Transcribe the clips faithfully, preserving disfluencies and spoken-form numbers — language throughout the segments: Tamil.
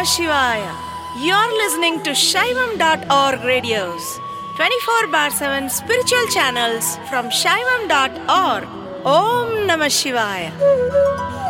Namah Shivaya. You're listening to Shaivam dot org radios, twenty-four bar seven spiritual channels from Shaivam dot org. Om Namah Shivaya.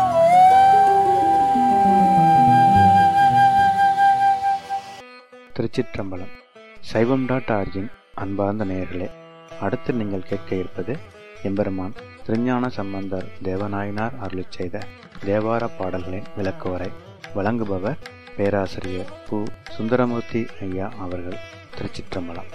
திருச்சிற்றம்பலம். சைவம் டாட் ஆர்ஜின் அன்பார்ந்த நேயர்களே, அடுத்து நீங்கள் கேட்க இருப்பது எம்பெருமான் திருஞான சம்பந்தர் தேவநாயனார் அருளிச் செய்த தேவார பாடல்களின் விளக்குவரை. வழங்குபவர் பேராசிரியர் பு. சுந்தரமூர்த்தி ஐயா அவர்கள். திருச்சிற்றம்பலம்.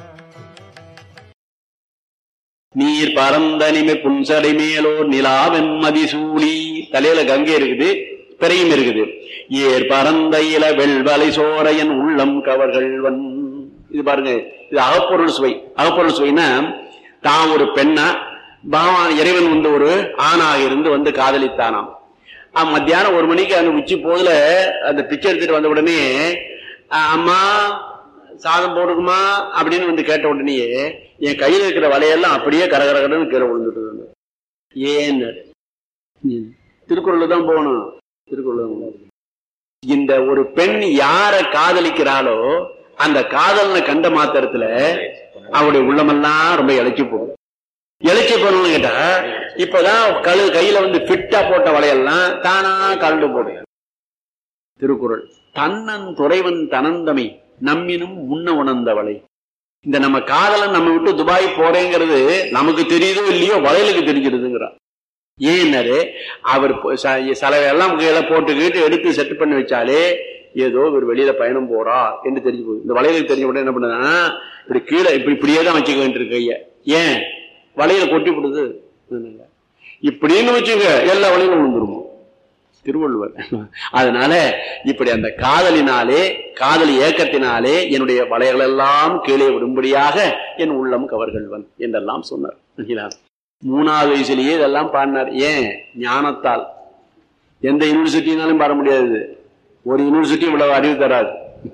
நீர் பரந்தனிமை புன்சடை மேலோர் நிலாவென் மதிசூலி. தலையில கங்கை இருக்குது, பிறையும் இருக்குது. ஏர் பரந்த இல வெள்வலை சோரையன் உள்ளம் கவர்கள்வன். இது பாருங்க, இது அகப்பொருள் சுவை. அகப்பொருள் சுவைனா, தான் ஒரு பெண்ணா பகவான் இறைவன் வந்து ஒரு ஆணாக இருந்து வந்து காதலித்தானாம். மத்தியானம் ஒரு மணிக்கு அந்த உச்சி போதுல அந்த பிச்சை எடுத்துட்டு வந்த உடனே, அம்மா சாதம் போடுக்குமா அப்படின்னு வந்து கேட்ட உடனேயே என் கையில இருக்கிற வலையெல்லாம் அப்படியே கரகரகரன்னு கீழே விழுந்துட்டு. ஏன் திருக்குறள் தான் போகணும். திருக்குறள் இந்த ஒரு பெண் யார காதலிக்கிறாளோ அந்த காதல்னு கண்ட மாத்திரத்துல அவருடைய உள்ளமெல்லாம் ரொம்ப இழைச்சி போகும். இழைச்சி போகணும்னு கேட்டா, இப்பதான் கழு கையில வந்து பிட்டா போட்ட வலையெல்லாம் தானா கலண்டு போடும். திருக்குறள் தன்னன் துறைவன் தனந்தமை நம்மினும் முன்ன உணர்ந்த வலை. இந்த நம்ம காதலன் நம்ம விட்டு துபாய் போறேங்கிறது நமக்கு தெரியுதோ இல்லையோ வளையலுக்கு தெரிஞ்சிருதுங்கிறார். ஏன்னாரு அவர் செலவையெல்லாம் கையில போட்டுக்கிட்டு எடுத்து செட் பண்ணி வச்சாலே ஏதோ ஒரு வெளியில பயணம் போறா என்று தெரிஞ்சு போகுது. இந்த வளையலுக்கு தெரிஞ்ச உடனே என்ன பண்ணுதுன்னா, இப்படி கீழே இப்படி இப்படியே தான் வச்சுக்க வேண்டியிருக்கு கைய. ஏன் வளையல கொட்டி விடுது இப்படின்னு வச்சுக்க, எல்லா வளையலும் விழுந்துருமோ திருவள்ளுவர். அதனால இப்படி அந்த காதலினாலே, காதல் ஏக்கத்தினாலே என்னுடைய வளையல் எல்லாம் கீழே விடும்படியாக என் உள்ளம் கவர்கள்வன் என்றெல்லாம் சொன்னார். மூணாவது வயசுலயே இதெல்லாம் பாடினார். ஏன்? ஞானத்தால். எந்த யூனிவர்சிட்டினாலும் பாட முடியாது. ஒரு யூனிவர்சிட்டி இவ்வளவு அறிவு தராது.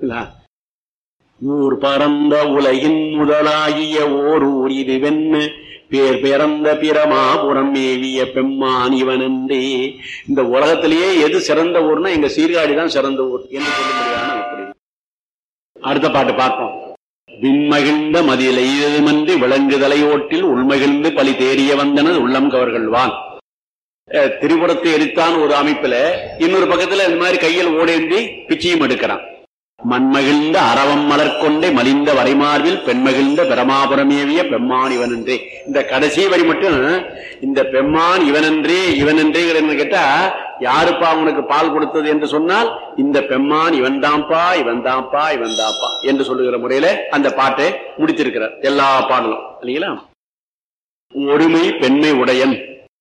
ஊர் பரந்த உலகின் முதலாகிய ஓர் ஊர் இது வெண்ணு பேர் பிறந்த பிரமாபுரம் மேவிய பெம்மான் இவன் என்றே. இந்த உலகத்திலேயே எது சிறந்த ஊர்னா எங்க சீர்காழி தான் சிறந்த ஊர் என்று சொல்ல முடியாது. எப்படி? அடுத்த பாட்டு பார்ப்போம். விண்மகிழ்ந்த மதியில ஈரமன்றி விளங்குதலை ஓட்டில் உள்மகிழ்ந்து பலி தேறிய வந்தனது உள்ளம் கவர்கள்வான். திரிபுரத்தை எரித்தான் ஒரு அமைப்புல, இன்னொரு பக்கத்துல இந்த மாதிரி கையில் ஓடேந்தி பிச்சையும் எடுக்கிறான். மண்மகிழ்ந்த அரவம் மலர் கொண்டே மலிந்த வரைமார்பில் பெண்மகிழ்ந்த பிரமாபுரமேவிய பெம்மான் இவனன்றே. இந்த கடைசி வரி மட்டும், இந்த பெம்மான் இவனன்றே இவனன்றேங்கிற கேட்டா, யாருப்பா உனக்கு பால் கொடுத்தது என்று சொன்னால், இந்த பெம்மான் இவன் தான்ப்பா இவன் தான்ப்பா இவன் தான்ப்பா என்று சொல்லுகிற முறையில அந்த பாட்டை முடித்திருக்கிறார். எல்லா பாடலும் இல்லைங்களா? ஒருமை பெண்மை உடையன்.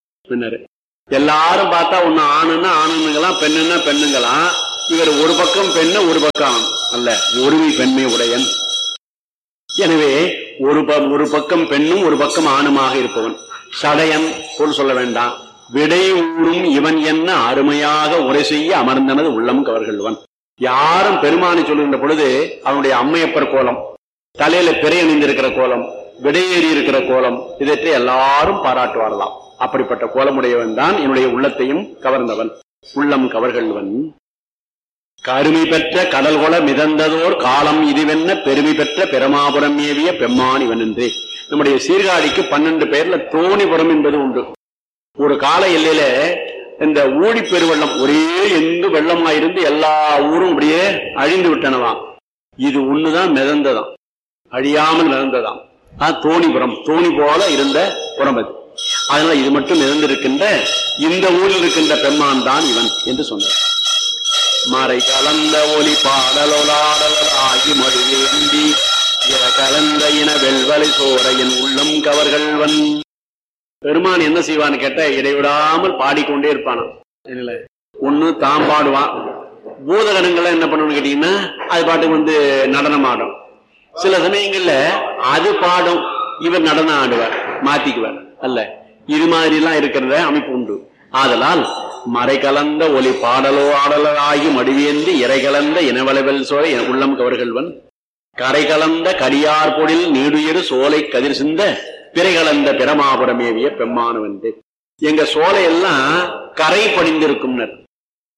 எல்லாரும் பார்த்தா ஒன்னு ஆணுன்னா ஆணுங்களாம், பெண்ணுன்னா பெண்ணுங்களாம். இவர் ஒரு பக்கம் பெண்ணு ஒரு பக்கம் அல்ல, ஒருமை பெண்மை உடையன். எனவே ஒரு ஒரு பக்கம் பெண்ணும் ஒரு பக்கம் ஆணுமாக இருப்பவன் சடையன். பொருள் சொல்ல வேண்டாம். விடை ஊரும் இவன் என்ன அருமையாக உரை செய்ய அமர்ந்தனது உள்ளம் கவர்கள்வன். யாரும் பெருமானை சொல்லுகின்ற பொழுது அவனுடைய அம்மையப்பர் கோலம், தலையில பிறை அணிந்திருக்கிற கோலம், விடையேறி இருக்கிற கோலம், இதற்றை எல்லாரும் பாராட்டுவாரலாம். அப்படிப்பட்ட கோலமுடையவன் தான் என்னுடைய உள்ளத்தையும் கவர்ந்தவன். உள்ளம் கவர்கள்வன். கருமை பெற்ற கடல் கொல மிதந்ததோர் காலம் இதுவென்ன பெருமை பெற்ற பெருமாபுரம் மேவிய பெம்மான் இவன் என்றே. நம்முடைய சீர்காழிக்கு பன்னெண்டு பெயர்ல தோணிபுரம் என்பது உண்டு. ஒரு கால எல்லையில இந்த ஊழி பெருவெள்ளம் ஒரே எந்த வெள்ளமாயிருந்து எல்லா ஊரும் அப்படியே அழிந்து விட்டனவாம். இது ஒண்ணுதான் மிதந்ததாம், அழியாமல் மிதந்ததாம். தோணிபுரம், தோணி போல இருந்த புறம் அது. அதனால இது மட்டும் மிதந்திருக்கின்ற இந்த ஊரில் இருக்கின்ற பெம்மான் தான் இவன் என்று சொன்னார். மறை கலந்த ஒலி பாடலோலாடலாகி மடுவேந்தி இர கலந்த இன வெள்வலை சோரையன் உள்ளம் கவர்கள்வன். பெருமான் என்ன செய்வான்னு கேட்ட, இடைவிடாமல் பாடிக்கொண்டே இருப்பானாம். ஒண்ணு தான் பாடுவான். பூதகணங்கள்லாம் என்ன பண்ணணும்னு கேட்டீங்கன்னா, அது பாட்டுக்கு வந்து நடனம் ஆடும். சில சமயங்கள்ல அது பாடும், இவர் நடனம் ஆடுவார், மாத்திக்குவார் அல்ல. இது மாதிரி எல்லாம் இருக்கிறத அமைப்பு உண்டு. ஆதலால் மறை கலந்த ஒலி பாடலோ ஆடலாகி மடிவேந்து இறை கலந்த இனவளவல் சோலை உள்ளம் கவர்கள்வன். கரை கலந்த கடியார் பொழில் நீடுயிரு சோலை கதிர் சிந்த பிறை கலந்த பிரமாபுரமேவிய பெம்மானவன். எங்க சோலையெல்லாம் கரை படிந்திருக்கும்.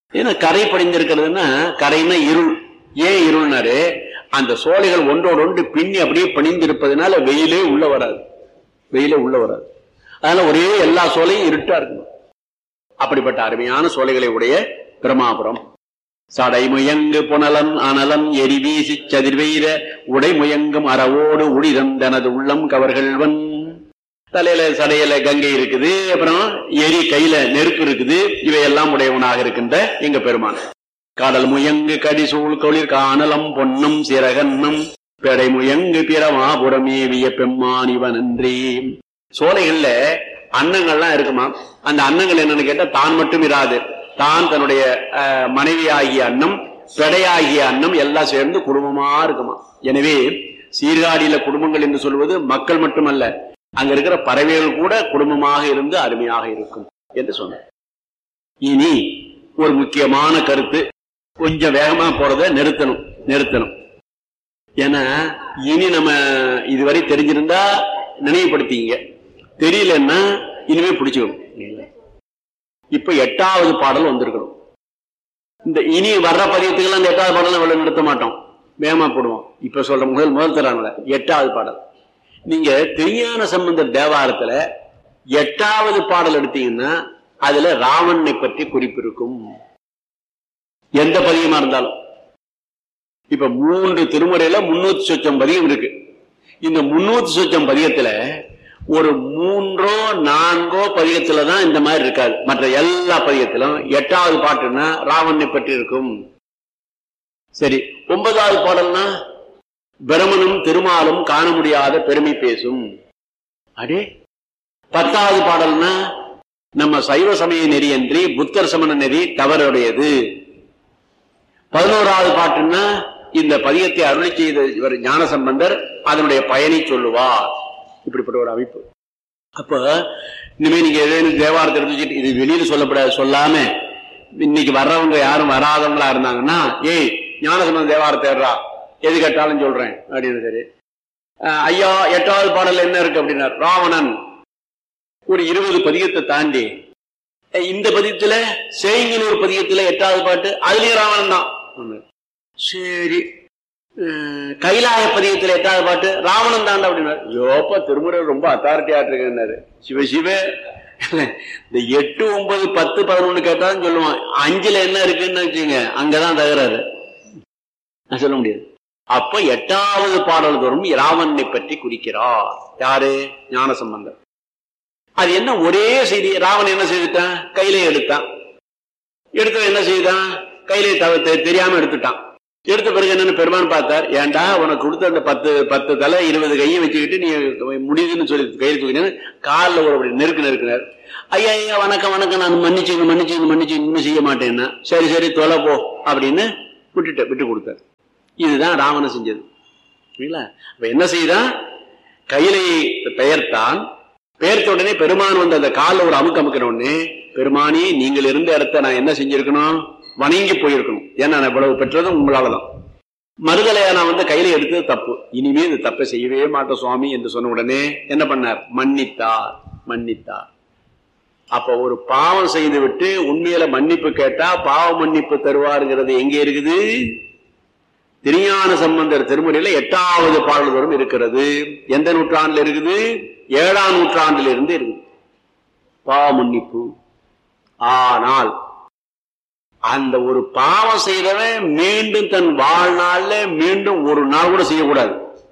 ஏன்னா கரை படிந்திருக்கிறதுன்னா, கரைன்னா இருள். ஏன் இருள்னாரு, அந்த சோலைகள் ஒன்றோடு ஒன்று பின்னி அப்படியே பணிந்திருப்பதனால வெயிலே உள்ள வராது, வெயிலே உள்ள வராது. அதனால ஒரே எல்லா சோலையும் இருட்டா இருக்கணும். அப்படிப்பட்ட அருமையான சோலைகளை உடைய பிரமாபுரம். சடைமுயங்கு புனலன் அனலன் எரி வீசி சதிர்வெய்த உடைமுயங்கும் அறவோடு உடிதம் தனது உள்ளம் கவர்கள்வன். தலையில சடையில கங்கை இருக்குது, அப்புறம் எரி கையில நெருப்பு இருக்குது. இவையெல்லாம் உடையவனாக இருக்கின்ற எங்க பெருமான். கடல் முயங்கு கடிசூழ் கொளிர் காணலம் பொன்னும் சிறகன்னும் பெடை முயங்கு பிரமாபுரமேவிய பெம்மான் இவன் நன்றி. சோலைகள்ல அன்னங்கள்லாம் இருக்குமா. அந்த அன்னங்கள் என்னன்னு கேட்டா தான் மட்டும் இராது, தான் தன்னுடைய மனைவி ஆகிய அன்னம், பெடையாகிய அன்னம் எல்லாம் சேர்ந்து குடும்பமா இருக்குமா. எனவே சீர்காழியில குடும்பங்கள் என்று சொல்வது மக்கள் மட்டுமல்ல, அங்க இருக்கிற பறவைகள் கூட குடும்பமாக இருந்து அருமையாக இருக்கும் என்று சொன்னார். இனி ஒரு முக்கியமான கருத்து, கொஞ்சம் வேகமா போறத நிறுத்தணும் நிறுத்தணும் ஏன்னா இனி நம்ம இதுவரை தெரிஞ்சிருந்தா நினைவுபடுத்திங்க, தெரியலன்னா இனிமே பிடிச்சுக்கணும். இப்ப எட்டாவது பாடல் வந்திருக்கணும். இந்த இனி வர்ற பதியத்துக்கெல்லாம் இந்த எட்டாவது பாடல் நம்ம நிறுத்த மாட்டோம், வேகமா போடுவோம். இப்ப சொல்ற முதல் முதல் தராங்கள எட்டாவது பாடல். நீங்க திருஞான சம்பந்தர் தேவாரத்துல எட்டாவது பாடல் எடுத்தீங்கன்னா அதுல ராவணனை பற்றி குறிப்பு இருக்கும், எந்த பதியமா இருந்தாலும். இப்ப மூன்று திருமுறையில முன்னூத்தி சொச்சம் பதியம் இருக்கு. இந்த முன்னூத்தி சொச்சம் பதியத்துல ஒரு மூன்றோ நான்கோ பதியத்துலதான் இந்த மாதிரி இருக்காது. மற்ற எல்லா பதியத்திலும் எட்டாவது பாட்டுன்னா ராவணனை பற்றி இருக்கும். சரி, ஒன்பதாவது பாடல்னா பிரமனும் திருமாலும் காண முடியாத பெருமை பேசும். அடே, பத்தாவது பாடல்னா நம்ம சைவ சமய நெறி அன்றி புத்தர் சமண நெறி தவறுடையது. பதினோராவது பாட்டுன்னா இந்த பதியத்தை அருளி செய்த இவர் ஞான சம்பந்தர் அதனுடைய பயனை சொல்லுவார். இப்படிப்பட்ட ஒரு அமைப்பு. அப்ப இனிமே நீங்க ஏதேனும் தேவாரத்தை எடுத்து இது வெளியில சொல்லப்படாது, சொல்லாம இன்னைக்கு வர்றவங்க யாரும் வராதவங்களா இருந்தாங்கன்னா, ஏய் ஞான சம்பந்த தேவாரத்தை ஏறா, எது கேட்டாலும் சொல்றேன் அப்படின்னு. சரி ஐயா, எட்டாவது பாடல் என்ன இருக்கு அப்படின்னார். ராவணன் ஒரு இருபது பதியத்தை தாண்டி இந்த பதியத்துல செய்கிற ஒரு பதியத்துல எட்டாவது பாட்டு அதுலயும் ராவணன் தான். சரி, கைலாய பதியத்துல எட்டாவது பாட்டு ராவணன் தாண்டா அப்படின்னாரு. யோப்பா, திருமுறை ரொம்ப அத்தாரிட்டியா இருக்குன்னாரு. சிவ சிவ, இந்த எட்டு ஒன்பது பத்து பதினொன்னு கேட்டாலும் சொல்லுவான், அஞ்சுல என்ன இருக்குன்னு வச்சுங்க, அங்கதான் தகராறு, நான் சொல்ல முடியாது. அப்ப எட்டாவது பாடல் தோறும் ராவணனை பற்றி குறிக்கிறார் யாரு? ஞான சம்பந்தர். அது என்ன ஒரே செய்தி, ராவணன் என்ன செய்துட்டான், கையிலே எடுத்தான். எடுத்த என்ன செய்தான், கையிலே தவிர தெரியாம எடுத்துட்டான். எடுத்த பிறகு என்னன்னு பெருமான் பார்த்தார், ஏண்டா உனக்கு கொடுத்த அந்த பத்து பத்து தலை இருபது கையை வச்சுக்கிட்டு நீ முடியுதுன்னு சொல்லி கையில் தூக்கினு காலில் ஒரு நெருக்கு நெருக்கினார். ஐயா ஐயா வணக்கம் வணக்கம், நான் மன்னிச்சுங்க மன்னிச்சுங்க மன்னிச்சு இன்னும் செய்ய மாட்டேன்னா, சரி சரி தொலை போ அப்படின்னு விட்டுட்ட விட்டு கொடுத்தார். இதுதான் ராவணன் செஞ்சது. அப்ப என்ன செய்தான், கையிலை பெயர்த்தான். பெயர்த்த உடனே பெருமான் வந்து அந்த காலில் ஒரு அமுக்கு அமுக்கிற உடனே, பெருமானி நீங்கள் இருந்த இடத்த நான் என்ன செஞ்சிருக்கணும், வணங்கி போயிருக்கணும். ஏன்னா நான் இவ்வளவு பெற்றதும் உங்களாலதான். மறுதலையா நான் வந்து கையில எடுத்தது தப்பு, இனிமே இந்த தப்பை செய்யவே மாட்டோம் சுவாமி என்று சொன்ன உடனே என்ன பண்ணார், மன்னித்தார் மன்னித்தார். அப்ப ஒரு பாவம் செய்து விட்டு உண்மையில மன்னிப்பு கேட்டா பாவ மன்னிப்பு தருவாருங்கிறது எங்கே இருக்குது? திருஞான சம்பந்தர் திருமுறையில எட்டாவது பாடல் தோறும் இருக்கிறது. எந்த நூற்றாண்டுல இருக்குது? ஏழாம் நூற்றாண்டில் இருந்து இருக்குது பாவ மன்னிப்பு. ஆனால் அந்த ஒரு பாவம் செய்தவன் மீண்டும் தன் வாழ்நாள்ல மீண்டும் ஒரு நாள் கூட செய்யக்கூடாது.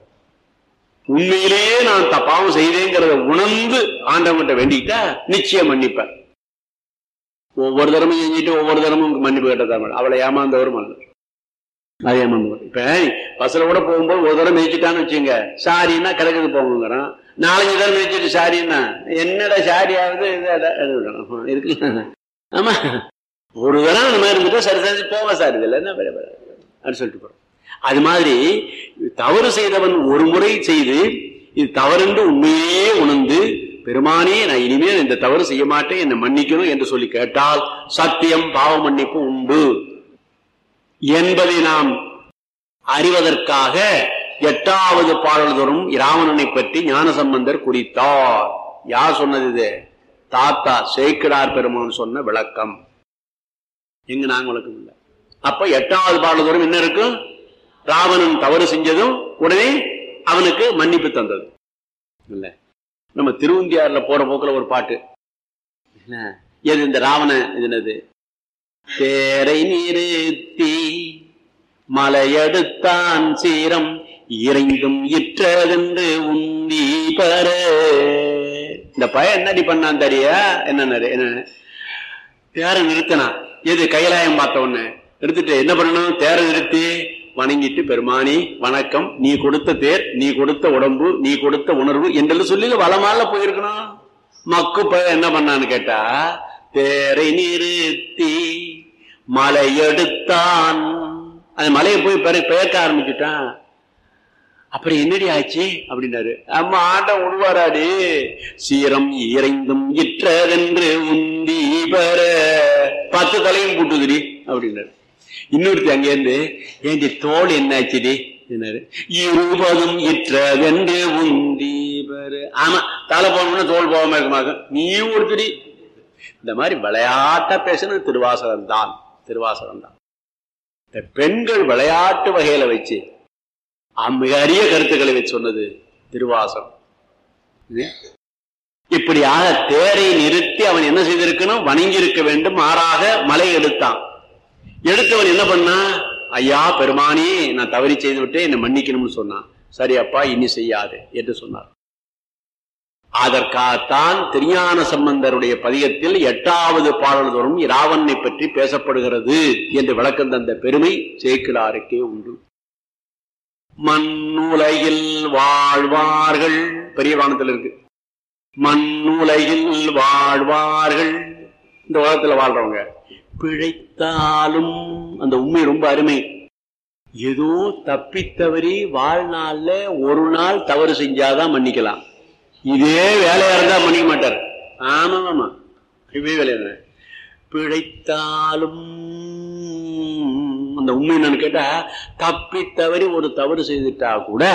உண்மையிலேயே நான் பாவம் செய்தேங்கிறத உணர்ந்து ஆண்டவன்கிட்ட வேண்டிக்கிட்டா நிச்சயம் மன்னிப்பேன். ஒவ்வொரு தரமும் செஞ்சுட்டு ஒவ்வொரு தரமும் மன்னிப்பு கேட்டதான் அவளை ஏமாந்தவரும் அல்ல. அது ஏமாந்தவர். இப்ப பஸ்ல கூட போகும்போது ஒரு தரம் மிதிச்சுட்டான்னு வச்சுங்க, சாரின்னா கிடக்குது போங்கிறோம். நாலஞ்சு தரம் மிதிச்சுட்டு சாரின்னா என்னடா சாரியாவது இருக்கு. ஆமா, ஒரு தரம் அந்த மாதிரி இருந்துட்டா சரி சரி போவ சார் இதுல என்ன அப்படின்னு சொல்லிட்டு போறோம். அது மாதிரி தவறு செய்தவன் ஒரு முறை செய்து இது தவறுன்று உண்மையே உணர்ந்து, பெருமானே நான் இனிமேல் இந்த தவறு செய்ய மாட்டேன், என்னை மன்னிக்கணும் என்று சொல்லி கேட்டால் சத்தியம் பாவ மன்னிப்பு உண்டு என்பதை நாம் அறிவதற்காக எட்டாவது பாடல் தோறும் ராவணனை பற்றி ஞானசம்பந்தர் குறித்தார். யார் சொன்னது? இது தாத்தா சேக்கிழார் பெருமான் சொன்ன விளக்கம். எங்க நாங்க வழக்கம் இல்லை. அப்ப எட்டாவது பாடல் தோறும் என்ன இருக்கும்? ராவணன் தவறு செஞ்சதும் உடனே அவனுக்கு மன்னிப்பு தந்தது இல்ல. நம்ம திருவந்தியாறுல போற போக்குல ஒரு பாட்டு எது இந்த ராவண என்னது, தேரை நிறுத்தி மலையடுத்தான் சீரம் இறைந்தும் இற்றதென்று உந்தி பர. இந்த பையன் என்னடி பண்ணான் தெரியா? என்ன என்ன தேரை நிறுத்தினா எது கைலாயம் பார்த்த உடனே நிறுத்திட்டு என்ன பண்ணணும்? தேரை நிறுத்தி வணங்கிட்டு, பெருமானி வணக்கம், நீ கொடுத்த தேர், நீ கொடுத்த உடம்பு, நீ கொடுத்த உணர்வு என்றெல்லாம் சொல்லி வளமால போயிருக்கணும். மக்கு பையன் என்ன பண்ணான்னு கேட்டா, தேரை நிறுத்தி மலை எடுத்தான். அந்த மலையை போய் பெயர்க்க ஆரம்பிச்சுட்டான். அப்புறம் என்னடி ஆச்சு அப்படின்னாரு. அம்மா ஆண்ட உருவாராடி, சீரம் இறைந்தும் இற்றதென்று உந்தி பெற, பத்து தலையும் கூட்டுதுடி அப்படின்னாரு. இன்னொருத்தி அங்கேருந்து, ஏண்டி தோல் என்னாச்சுடி என்னாரு, இருபதும் இற்றதென்று உந்தி பெற. ஆமா, தலை போனோம்னா தோல் போகாம இருக்குமாக்க, நீ ஒருத்தடி. இந்த மாதிரி விளையாட்டா பேசணும் திருவாசகம் தான். திருவாசகம் தான் பெண்கள் விளையாட்டு வகையில வச்சு மிக அரிய கருத்துக்களை வச்சு சொன்னது திருவாசகம். இப்படியாக தேரை நிறுத்தி அவன் என்ன செய்திருக்கணும்? வணங்கி இருக்க வேண்டும். மாறாக மலை எடுத்தான். எடுத்தவன் என்ன பண்ணா, ஐயா பெருமானி நான் தவறி செய்து விட்டு என்னை மன்னிக்கணும்னு சொன்னான். சரி அப்பா, இனி செய்யாது என்று சொன்னார். அதற்காகத்தான் திருஞான சம்பந்தருடைய பதிகத்தில் எட்டாவது பாடல் தோறும் இராவணனை பற்றி பேசப்படுகிறது என்று விளக்கம் தந்த பெருமை சேக்கிழாருக்கே உண்டு. மண்ணுலகில் வாழ்வார்கள், பெரிய வானத்தில் இருக்கு, மண்ணுலகில் வாழ்வார்கள், இந்த உலகத்துல வாழ்றவங்க பிழைத்தாலும், அந்த உண்மை ரொம்ப அருமை. ஏதோ தப்பித்தவரி வாழ்நாள்ல ஒரு நாள் தவறு செஞ்சாதான் மன்னிக்கலாம். இதே வேலையா இருந்தா மன்னிக்க மாட்டார். ஆமா ஆமா, இதே வேலையா பிழைத்தாலும், அந்த உண்மை என்னன்னு கேட்டா, தப்பி தவறி ஒரு தவறு செய்துட்டா கூட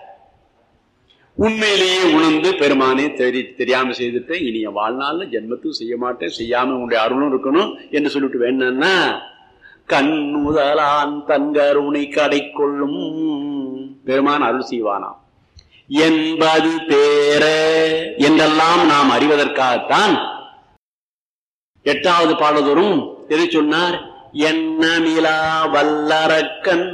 உண்மையிலேயே உணர்ந்து பெருமானே தெரி தெரியாம செய்துட்டேன், இனிய வாழ்நாள்ல ஜென்மத்தும் செய்ய மாட்டேன், செய்யாம உன்னுடைய அருளும் இருக்கணும் என்று சொல்லிட்டு வேணும்னா, கண்ணுதலான் தங்கருணை கடை கொள்ளும் பெருமான் அருள் செய்வானாம் என்பது தேர என்றெல்லாம் நாம் அறிவதற்காகத்தான் எட்டாவது பாடதோறும் எதை சொன்னார்? எண்ணமிலா வல்லரக்கன்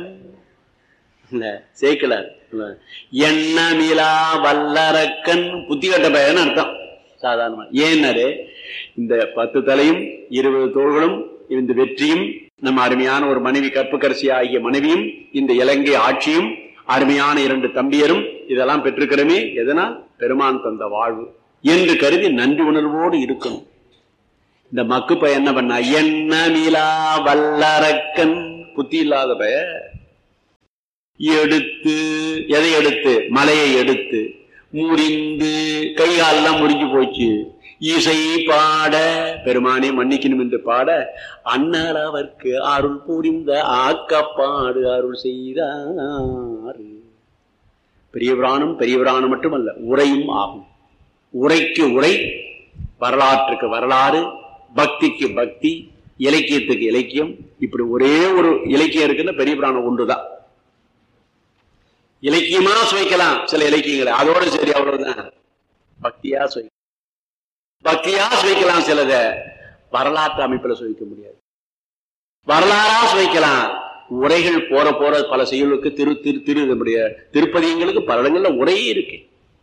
சேக்கிழார், எண்ணமிலா வல்லரக்கன் புத்தி கட்ட பையன் அர்த்தம் சாதாரணமா. ஏன்னாரு இந்த பத்து தலையும் இருபது தோள்களும் இந்த வெற்றியும் நம்ம அருமையான ஒரு மனைவி கற்புக்கரசி ஆகிய மனைவியும் இந்த இலங்கை ஆட்சியும் அருமையான இரண்டு தம்பியரும் இதெல்லாம் பெற்றிருக்கிறமே எதனால்? பெருமான் தந்த வாழ்வு என்று கருதி நன்றி உணர்வோடு இருக்கணும். இந்த மக்கு பையன் என்ன பண்ணா, எண்ணமிலா வல்லரக்கன் புத்தி இல்லாத பய எடுத்து, எதை எடுத்து? மலையை எடுத்து முறிந்து, கைகாலெல்லாம் முறிஞ்சு போச்சு. இசை பாட, பெருமானே மன்னிக்கணும் என்று பாட, அண்ணல் அவர்க்கு அருள் புரிந்த ஆக்கப்பாடு அருள் செய்தார். பெரிய புராணம் பெரிய புராணம் மட்டுமல்ல, உரையும் ஆகும். உரைக்கு உரை, வரலாற்றுக்கு வரலாறு, பக்திக்கு பக்தி, இலக்கியத்துக்கு இலக்கியம். இப்படி ஒரே ஒரு இலக்கியம் இருக்குன்னா பெரிய புராணம் ஒன்றுதான். இலக்கியமா சுவைக்கலாம் சில இலக்கியங்களை, அதோட சரி அவ்வளவுதான். பக்தியா சுவை பக்தியா சுவைக்கலாம் சிலத, வரலாற்று அமைப்புல சுவைக்க முடியாது. வரலாறா சுவைக்கலாம். உரைகள் போற போற பல செயலுக்கு திரு திரு திரு நம்முடைய திருப்பதியங்களுக்கு பல இடங்கள்ல உரையே இருக்கு.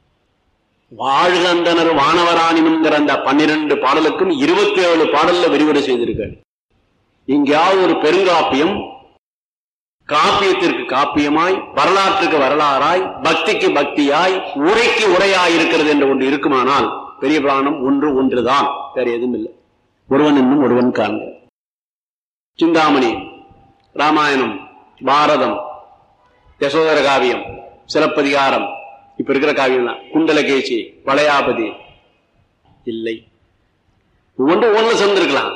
வாழ்கந்தனர் வானவராணினுங்கிற அந்த பன்னிரண்டு பாடலுக்கும் இருபத்தி ஏழு பாடல்ல விரிவுரை செய்திருக்க. எங்கேயாவது ஒரு பெருங்காப்பியம் காப்பியத்திற்கு காப்பியமாய், வரலாற்றுக்கு வரலாறாய், பக்திக்கு பக்தியாய், உரைக்கு உரையாய் இருக்கிறது என்று ஒன்று இருக்குமானால் பெரிய புராணம் ஒன்று ஒன்றுதான், வேற எதுவும் இல்லை. ஒருவன் இன்னும் ஒருவன் காண்க. சிந்தாமணி, ராமாயணம், பாரதம், யசோதர காவியம், சிலப்பதிகாரம், இப்ப இருக்கிற காவியம், குண்டலகேசி, வளையாபதி இல்லை. ஒவ்வொன்று ஒவ்வொன்று சேர்ந்திருக்கலாம்.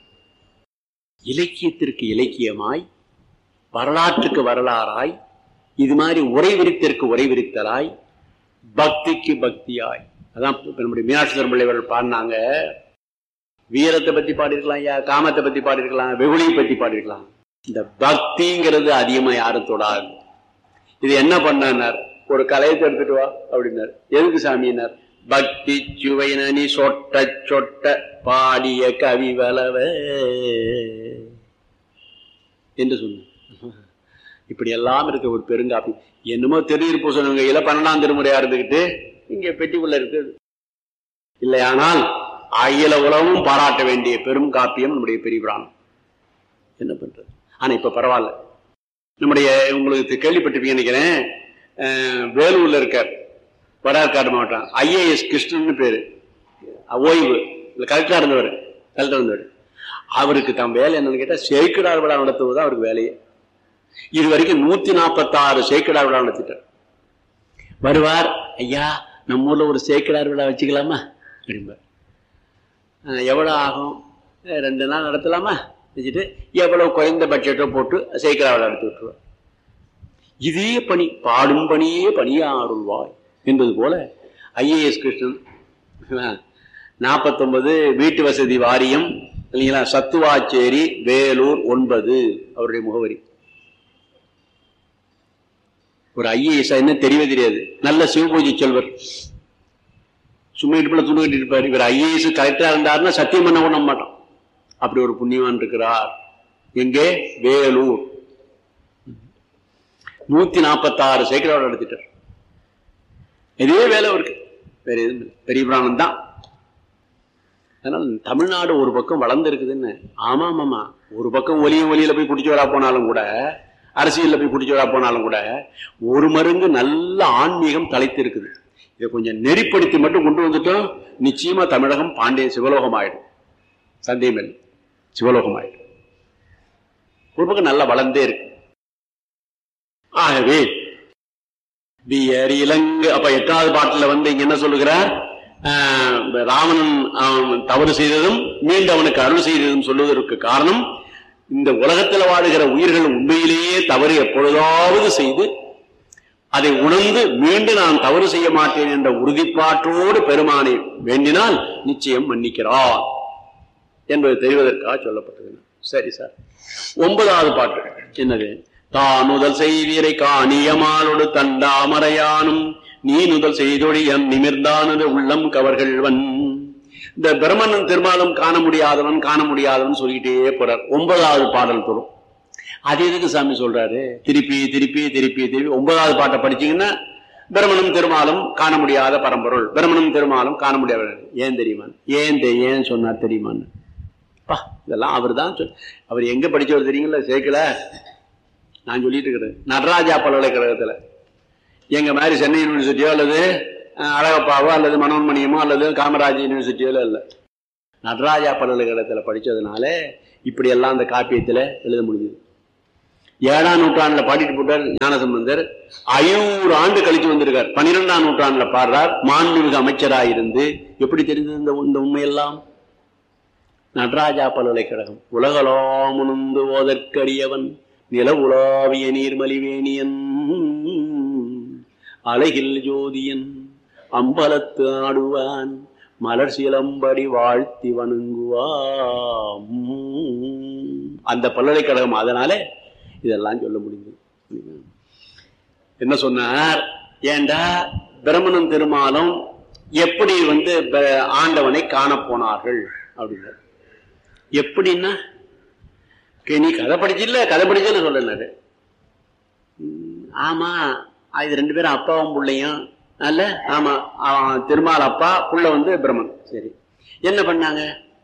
இலக்கியத்திற்கு இலக்கியமாய், வரலாற்றுக்கு வரலாறாய், இது மாதிரி உரை விரித்திற்கு உரை விரித்தலாய், பக்திக்கு பக்தியாய். அதான் நம்முடைய மீனாட்சி தர்மபிள்ளைவர்கள் பாடினாங்க, வீரத்தை பத்தி பாடிருக்கலாம், யா காமத்தை பத்தி பாடிருக்கலாம், வெகுளியை பத்தி பாடிருக்கலாம். இந்த பக்திங்கிறது அதிகமா யாரும் தொடாது. இது என்ன பண்ணார், ஒரு கலையத்தை எடுத்துட்டு வா அப்படின்னார். எதுக்கு சாமியினார்? பக்தி சுவைனி சொட்ட சொட்ட பாடிய கவி வளவ என்று சொன்ன. இப்படி எல்லாம் இருக்க ஒரு பெருங்காப்பி. என்னமோ தெரிவிப்பு சொன்னவங்க இல்ல பன்னெண்டாம் திருமுறையா இருந்துகிட்டு இங்க பெட்டிக்குள்ள இருக்கு. இல்லையானால் அகில உலகமும் பாராட்ட வேண்டிய பெரும் காப்பியம் நம்முடைய பெரிய புராணம். என்ன பண்றது? ஆனா இப்ப பரவாயில்ல. நம்முடைய உங்களுக்கு கேள்விப்பட்டிருப்பீங்க நினைக்கிறேன், வேலூர்ல இருக்கார், வடார்காடு மாவட்டம், ஐஏஎஸ் கிருஷ்ணன் பேரு, ஓய்வு கலெக்டரா இருந்தவர் கலெக்டர் இருந்தவர். அவருக்கு தம் வேலை என்னன்னு கேட்டா சேக்கிடார் விழா நடத்துவதுதான் அவருக்கு வேலையே. இது வரைக்கும் நூத்தி நாற்பத்தி ஆறு சேக்கிடார் விழா நடத்திட்டார். வருவார், ஐயா நம்ம ஊர்ல ஒரு சேக்கிடார் விழா வச்சுக்கலாமா அப்படிம்பார். எவ்வளவு ஆகும்? ரெண்டு நாள் நடத்தலாமா வச்சுட்டு எவ்வளவு குறைந்த பட்ஜெட்டோ போட்டு சேக்கிடார் விழா நடத்தி விட்டுருவார். இதே பணி, பாடும் பணியே பணியாருள்வாய் என்பது போல ஐஏஎஸ் கிருஷ்ணன் நாற்பத்தி ஒன்பது வீட்டு வசதி வாரியம் இல்லைங்களா, சத்துவாச்சேரி, வேலூர் ஒன்பது அவருடைய முகவரி. ஒரு ஐஏஎஸ் என்ன தெரியவே தெரியாது, நல்ல சிவபூஜை செல்வர், சும்மா இடுப்புல துணி கட்டி இருப்பார். இவர் ஐஏஎஸ் கலெக்டரா இருந்தாருன்னா சத்தியம் பண்ண கூட நம்ப மாட்டோம். அப்படி ஒரு புண்ணியவான் இருக்கிறார். எங்கே? வேலூர். நூத்தி நாற்பத்தி ஆறு சேக்கிடார் நடத்திட்டார். இதே வேலை இருக்கு, வேற எதுவும் பெரிய புராணம் தான். அதனால தமிழ்நாடு ஒரு பக்கம் வளர்ந்து இருக்குதுன்னு. ஆமா ஆமாமா, ஒரு பக்கம் ஒலிய ஒலியில போய் குடிச்சு வரா போனாலும் கூட, அரசியல்ல போய் குடிச்சு வரா போனாலும் கூட, ஒரு மருங்கு நல்ல ஆன்மீகம் தலைத்து இருக்குது. இதை கொஞ்சம் நெறிப்படுத்தி மட்டும் கொண்டு வந்துட்டோம், நிச்சயமா தமிழகம் பாண்டிய சிவலோகம் ஆயிடும். சந்தேகம் இல்லை, சிவலோகம் ஆயிடும். ஒரு பக்கம் நல்லா வளர்ந்தே இருக்கு. ஆகவே இலங்கை அப்ப எட்டாவது பாட்டுல வந்து இங்க என்ன சொல்லுகிறார், ராவணன் தவறு செய்ததும் மீண்டும் அவனுக்கு அருள் செய்ததும் சொல்லுவதற்கு காரணம், இந்த உலகத்தில் வாழுகிற உயிர்கள் உண்மையிலேயே தவறு எப்பொழுதாவது செய்து அதை உணர்ந்து மீண்டும் நான் தவறு செய்ய மாட்டேன் என்ற உறுதிப்பாட்டோடு பெருமானை வேண்டினால் நிச்சயம் மன்னிக்கிறார் என்பது தெரிவதற்காக சொல்லப்பட்டது. சரி சார். ஒன்பதாவது பாட்டு என்னது? தானுதல் செய்வீரை காணியமானோடு தண்டாமரையானும் நீ நுதல் செய்தொழியன் நிமிர்ந்தானது உள்ளம் கவர்கள்வன். இந்த பிரம்மன் திருமாலும் காண முடியாதவன் காண முடியாதவன் சொல்லிட்டே போறார். ஒன்பதாவது பாடல் தரும். அது எதுக்கு சாமி சொல்றாரு? திருப்பி திருப்பி திருப்பி திருப்பி ஒன்பதாவது பாட்டை படிச்சீங்கன்னா பிரம்மனும் திருமாலும் காண முடியாத பரம்பொருள், பிரம்மனும் திருமாலும் காண முடியாத. ஏன் தெரியுமா? ஏன் ஏன் சொன்னார் தெரியுமான்னு? பா இதெல்லாம் அவர் தான் சொல். அவர் எங்க படிச்சவர் தெரியுங்களா? சேர்க்கல. நான் சொல்லிட்டு இருக்கிறேன், நடராஜா பல்கலைக்கழகத்துல எங்க மாதிரி சென்னை யூனிவர்சிட்டியோ அல்லது அழகப்பாவோ அல்லது மனோன்மணியமோ அல்லது காமராஜ் யூனிவர்சிட்டியோ இல்லை, நடராஜா பல்கலைக்கழகத்துல படிச்சதுனால இப்படி எல்லாம் அந்த காப்பியத்துல எழுத முடியுது. ஏழாம் நூற்றாண்டுல பாடிட்டு போட்டார் ஞானசம்பந்தர். ஐநூறு ஆண்டு கழிச்சு வந்திருக்கார். பன்னிரெண்டாம் நூற்றாண்டுல பாடுறார். மாண்புமிகு அமைச்சராயிருந்து. எப்படி தெரிந்தது இந்த உண்மையெல்லாம்? நடராஜா பல்கலைக்கழகம். உலகலாமுணர்ந்து ஓதற்கரியவன் நில உலாவிய நீர்மலிவேணியன் அழகில் ஜோதியன் அம்பலத்து ஆடுவான் மலர் சிலம்படி வாழ்த்தி வணங்குவான். அந்த பல்கலைக்கழகம். அதனால இதெல்லாம் சொல்ல முடியுது. என்ன சொன்னார்? ஏண்டா பிரம்மனும் திருமாலும் எப்படி வந்து ஆண்டவனை காண போனார்கள் அப்படின்னா, எப்படின்னா நீ கதை படிச்சில்ல, கதை படிச்சல சொல்லு. ஆமா, இது ரெண்டு பேரும் அப்பாவும் பிள்ளையும் அல்ல. ஆமா, திருமால் அப்பா, புள்ள வந்து பிரம்மன். சரி, என்ன பண்ணாங்க?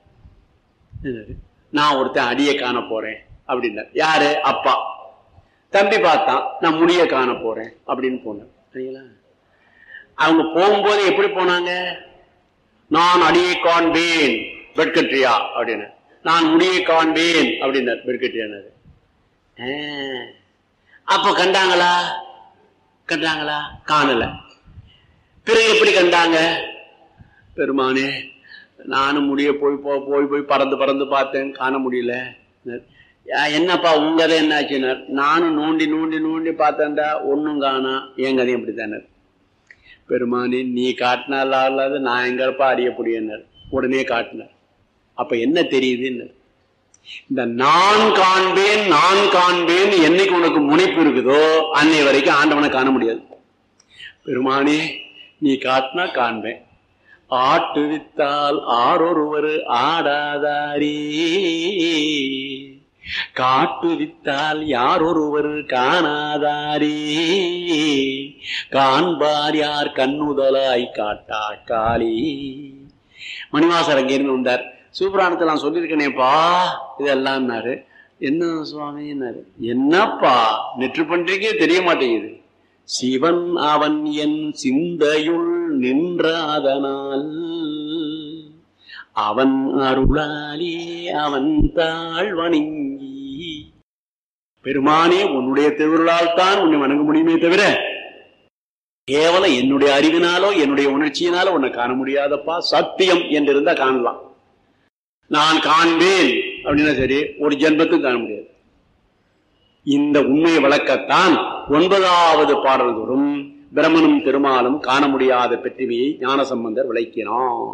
நான் ஒருத்தன் அடியை காண போறேன் அப்படின்னா. யாரு? அப்பா. தம்பி பார்த்தான், நான் முடிய காண போறேன் அப்படின்னு போனேன். சரிங்களா? அவங்க போகும்போது எப்படி போனாங்க? நான் அடியை காண்பேன் வெட்கட்ரியா அப்படின்னு, நான் முடியை காண்பேன் அப்படின்னார் வெட்கட்ரியானாரு. அப்போ கண்டாங்களா? கண்டாங்களா? காணல. பிறகு எப்படி கண்டாங்க? பெருமானே நானும் முடிய போய் போய் போய் பறந்து பறந்து பார்த்தேன், காண முடியல. என்னப்பா உங்க கதை என்ன ஆச்சுன்னார். நானும் நோண்டி நோண்டி நோண்டி பார்த்தேன்டா, ஒன்னும் காணா. என் கதையும் அப்படித்தானே. பெருமானே நீ காட்டினால நான் எங்கப்பா அறிய முடியினார். உடனே காட்டினார். அப்ப என்ன தெரியுதுன்னு, இந்த நான் காண்பேன் நான் காண்பேன் என்னைக்கு உனக்கு முனைப்பு இருக்குதோ அன்னை வரைக்கும் ஆண்டவனை காண முடியாது. பெருமானே நீ காட்டினா காண்பேன், ஆட்டுவித்தால் ஆரொருவர் ஆடாதாரே, காட்டுவித்தால் யாரொருவர் காணாதாரே, காண்பார் யார் கண்ணுதலாய் காட்டா காளி. மணிவாசர் அங்கிருந்து வந்தார். சிவபுராணத்தை நான் சொல்லியிருக்கேனேப்பா இதெல்லாம்னாரு. என்ன சுவாமின்னாரு. என்னப்பா நெற்று பண்றீங்க தெரிய மாட்டேங்குது. சிவன் அவன் என் சிந்தையுள் நின்றாதனால் அவன் அருளாலே அவன் தாழ் வணங்கி. பெருமானே உன்னுடைய திருவுருளால் தான் உன்னை வணங்க முடியுமே தவிர கேவலம் என்னுடைய அறிவினாலோ என்னுடைய உணர்ச்சியினாலோ உன்னை காண முடியாதப்பா. சத்தியம் என்று இருந்தா காணலாம். நான் காண்பேன் அப்படின்னா சரி, ஒரு ஜென்மத்துக்கு காண முடியாது. இந்த உண்மையை வளர்க்கத்தான் ஒன்பதாவது பாடல் தோறும் பிரம்மனும் திருமாலும் காண முடியாத பெற்றுமையை ஞானசம்பந்தர் விளக்கினான்.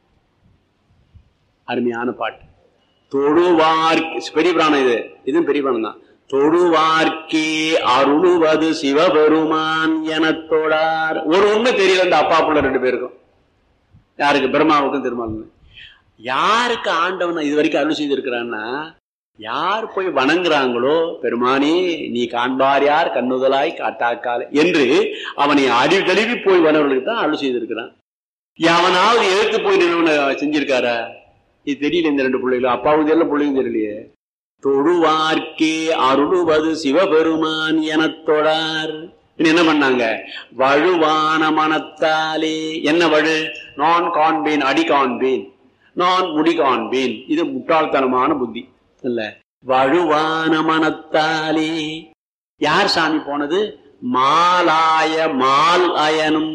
அருமையான பாட்டு. தொழுவார் பெரிய பிராணம், இது இதுவும் பெரிய பிராணம் தான். தொழுவார்க்கே அருளுவது சிவபெருமான் என தொழார். ஒரு உண்மை தெரியல இந்த அப்பா புள்ள ரெண்டு பேருக்கும். யாருக்கு? பிரம்மாவுக்கும் திருமாலும். யாருக்கு ஆண்டவன் இது வரைக்கும் அருள் செய்திருக்கிறான்னா, யார் போய் வணங்குறாங்களோ பெருமானே நீ காண்பார் யார் கண்ணுதலாய் காட்டாக்கால் என்று அவனை அறிவு தழுவி போய் வனவர்களுக்கு தான் அருள் செய்திருக்கிறான். அவனாவது எதிர்த்து போய் நிறுவன செஞ்சிருக்காரா? இது தெரியல. இந்த ரெண்டு பிள்ளைகளும் அப்பாவுக்கு எல்லாம் பிள்ளைங்க தெரியலையே. தொழுவார்க்கே அருளுவது சிவபெருமான் என தொழார். என்ன பண்ணாங்க? வழுவான மனத்தாலே. என்ன வழு? நான் காண்பேன் அடி காண்பேன், நான் முடி காண்பேன். இது முட்டாள்தனமான புத்தி இல்ல. வழுவான மனத்தாலே. யார் சாமி போனது? மாலாய மால் அயனும்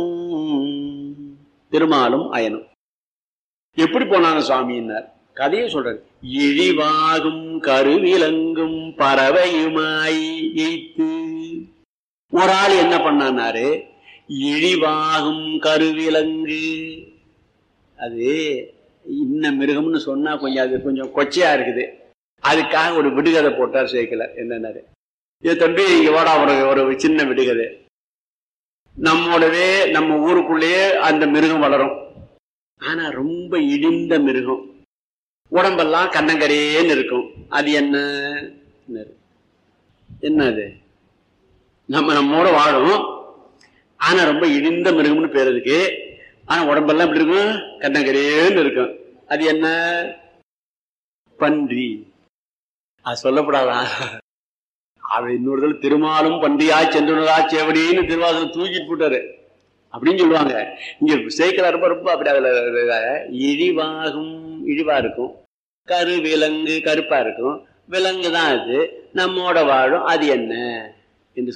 திருமாலும் அயனும். எப்படி போனாங்க சுவாமின்னார். கதையை சொல்றாரு. இழிவாகும் கருவிலங்கும் பறவையுமாய் எய்த்து. ஒரு ஆள் என்ன பண்ணாரு? இழிவாகும் கருவிலங்கு. அது இன்ன மிருகம்னு சொன்னா கொஞ்சம் அது கொஞ்சம் கொச்சையா இருக்குது. அதுக்காக ஒரு விடுகதை போட்டார் சேர்க்கல. என்னன்னாரு, இது தம்பி இங்க வாடா ஒரு ஒரு சின்ன விடுகதை. நம்மோடவே நம்ம ஊருக்குள்ளேயே அந்த மிருகம் வளரும். ஆனா ரொம்ப இடிந்த மிருகம், உடம்பெல்லாம் கண்ணங்கரேன்னு இருக்கும். அது என்ன? என்னது? நம்ம நம்மோட வாழும், ஆனா ரொம்ப இடிந்த மிருகம்னு பேர் இருக்கு. ஆனா உடம்பெல்லாம் எப்படி இருக்கும்? கண்ணங்கரேன்னு இருக்கும். அது என்ன? பன்றி. அது சொல்லப்படாதா? அவ இன்னொரு திருமாலும் பன்றியா சென்றுனதா செவடின்னு திருவாசகம் தூக்கிட்டு போட்டாரு அப்படின்னு சொல்லுவாங்க. இங்க சேர்க்கல ரொம்ப ரொம்ப அப்படி. அதுல இழிவாகும், இழிவா இருக்கும். கரு விலங்கு கருப்பா இருக்கும். விலங்கு தான் அது, நம்மோட வாழும். அது என்ன?